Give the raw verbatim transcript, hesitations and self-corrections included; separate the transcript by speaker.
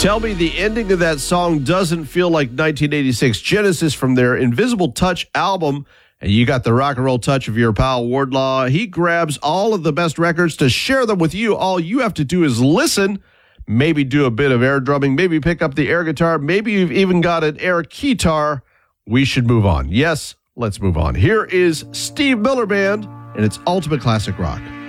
Speaker 1: Tell me the ending of that song doesn't feel like nineteen eighty-six Genesis from their Invisible Touch album. And you got the rock and roll touch of your pal Wardlaw. He grabs all of the best records to share them with you. All you have to do is listen, maybe do a bit of air drumming, maybe pick up the air guitar, maybe you've even got an air keytar. We should move on. Yes, let's move on. Here is Steve Miller Band and its Ultimate Classic Rock.